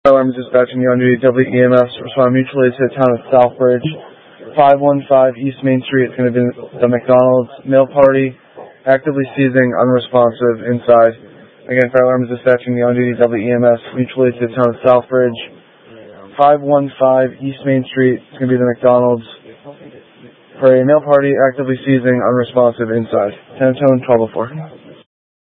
Alarm is dispatching the on-duty WEMS. Respond mutually to the town of Southbridge. 515 East Main Street. It's going to be the McDonald's Mail Party. Actively seizing, unresponsive, inside. Again, Fire Alarm is dispatching the on-duty WEMS mutually to the town of Southbridge. 515 East Main Street. It's going to be the McDonald's. For a mail party, actively seizing, unresponsive, inside. 10-tone, 1204.